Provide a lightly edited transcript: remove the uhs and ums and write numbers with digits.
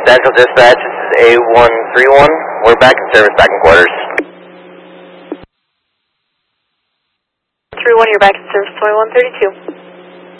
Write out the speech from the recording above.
Central Dispatch, this is A131. We're back in service, back in quarters. 31, you're back in service, 2132.